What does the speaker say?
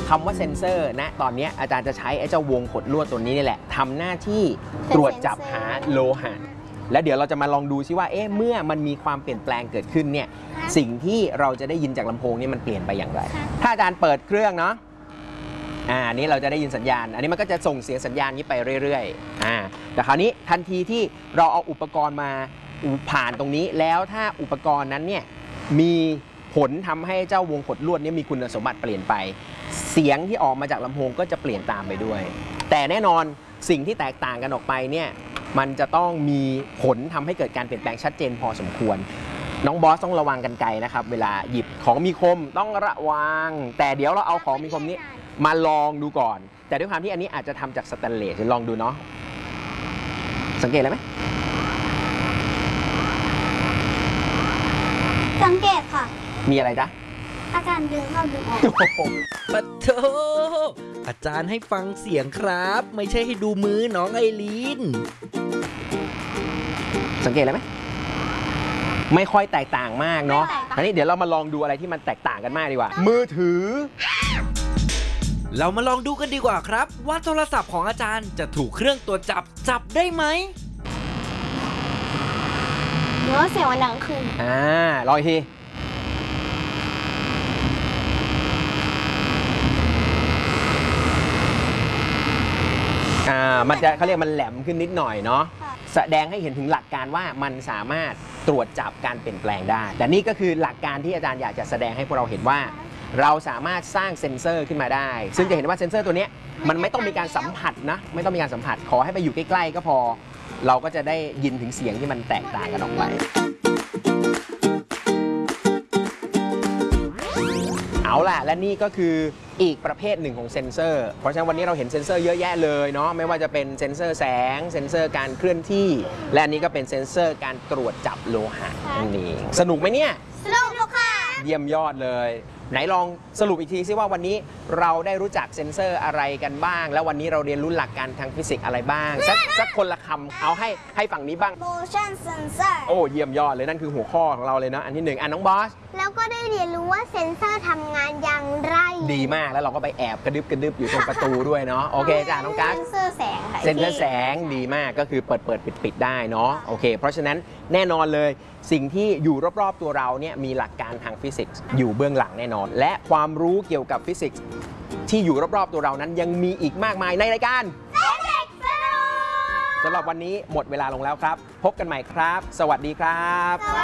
คำว่าเซ็นเซอร์นะตอนนี้อาจารย์จะใช้ไอ้เจ้าวงขดลวดตัวนี้นี่แหละทำหน้าที่ตรวจจับหาโลหะแล้วเดี๋ยวเราจะมาลองดูซิว่าเมื่อมันมีความเปลี่ยนแปลงเกิดขึ้นเนี่ยสิ่งที่เราจะได้ยินจากลำโพงนี่มันเปลี่ยนไปอย่างไรถ้าอาจารย์เปิดเครื่องเนาะนี่เราจะได้ยินสัญญาณอันนี้มันก็จะส่งเสียงสัญญาณนี้ไปเรื่อยๆแต่คราวนี้ทันทีที่เราเอาอุปกรณ์มาผ่านตรงนี้แล้วถ้าอุปกรณ์นั้นเนี่ยมีผลทำให้เจ้าวงขดลวดนี้มีคุณสมบัติเปลี่ยนไปเสียงที่ออกมาจากลำโพงก็จะเปลี่ยนตามไปด้วยแต่แน่นอนสิ่งที่แตกต่างกันออกไปเนี่ยมันจะต้องมีผลทำให้เกิดการเปลี่ยนแปลงชัดเจนพอสมควรน้องบอสต้องระวังกันไกลนะครับเวลาหยิบของมีคมต้องระวังแต่เดี๋ยวเราเอาของมีคมนี้มาลองดูก่อนแต่ด้วยความที่อันนี้อาจจะทำจากสแตนเลสลองดูเนาะสังเกตอะไรไหมสังเกตค่ะมีอะไรจ๊ะอาจารย์ดึงเข้าดึงออกปะโถอาจารย์ให้ฟังเสียงครับไม่ใช่ให้ดูมือน้องไอรีนสังเกตอะไรไหมไม่ค่อยแตกต่างมากเนาะอันนี้เดี๋ยวเรามาลองดูอะไรที่มันแตกต่างกันมากดีกว่ามือถือเรามาลองดูกันดีกว่าครับว่าโทรศัพท์ของอาจารย์จะถูกเครื่องตรวจจับได้ไหมเนื้อเสียงมันดังขึ้นลองอีกทีมันจะเขาเรียกมันแหลมขึ้นนิดหน่อยเนาะแสดงให้เห็นถึงหลักการว่ามันสามารถตรวจจับการเปลี่ยนแปลงได้แต่นี่ก็คือหลักการที่อาจารย์อยากจะแสดงให้พวกเราเห็นว่าเราสามารถสร้างเซ็นเซอร์ขึ้นมาได้ซึ่งจะเห็นว่าเซ็นเซอร์ตัวนี้มันไม่ต้องมีการสัมผัสนะไม่ต้องมีการสัมผัสขอให้ไปอยู่ใกล้ๆก็พอเราก็จะได้ยินถึงเสียงที่มันแตกต่างกันออกไปเอาล่ะและนี่ก็คืออีกประเภทหนึ่งของเซ็นเซอร์เพราะฉะนั้นวันนี้เราเห็นเซ็นเซอร์เยอะแยะเลยเนาะไม่ว่าจะเป็นเซ็นเซอร์แสงเซ็นเซอร์การเคลื่อนที่และอันนี้ก็เป็นเซ็นเซอร์การตรวจจับโลหะนั่นเองสนุกไหมเนี่ยสนุกค่ะเยี่ยมยอดเลยไหนลองสรุปอีกทีซิว่าวันนี้เราได้รู้จักเซ็นเซอร์อะไรกันบ้างแล้ววันนี้เราเรียนรู้หลักการทางฟิสิกส์อะไรบ้างสักคนละคำเอาให้ฝั่งนี้บ้าง motion sensor โอ้เยี่ยมยอดเลยนั่นคือหัวข้อของเราเลยนะอันที่หนึ่งน้องบอสแล้วก็ได้เรียนรู้ว่าเซ็นเซอร์ทำงานอย่างไรดีมากแล้วเราก็ไปแอบกระดึบอยู่ตรงประตูด้วยเนาะโอเคจ้าน้องกัสเซ็นเซอร์แสงค่ะเซ็นเซอร์แสงดีมากก็คือเปิดปิดได้เนาะโอเคเพราะฉะนั้นแน่นอนเลยสิ่งที่อยู่รอบๆตัวเราเนี่ยมีหลักการทางฟิสิกส์อยู่เบื้องหลังแน่นอนและความรู้เกี่ยวกับฟิสิกส์ที่อยู่รอบๆตัวเรานั้นยังมีอีกมากมายในรายการสำหรับวันนี้หมดเวลาลงแล้วครับพบกันใหม่ครับสวัสดีครับ